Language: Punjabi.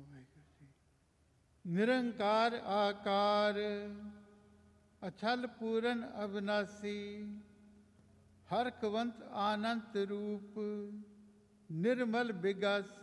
ਨਿਰੰਕਾਰ ਆਕਾਰ ਅਛਲ ਪੂਰਨ ਅਬਿਨਾਸੀ, ਹਰਖਵੰਤ ਆਨੰਤ ਰੂਪ ਨਿਰਮਲ ਬਿਗਾਸੀ।